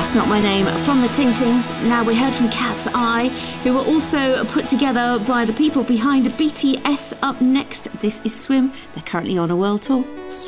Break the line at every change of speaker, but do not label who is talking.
That's Not My Name from the Ting Tings. Now, we heard from Cat's Eye, who were also put together by the people behind BTS. Up next, this is Swim. They're currently on a world tour.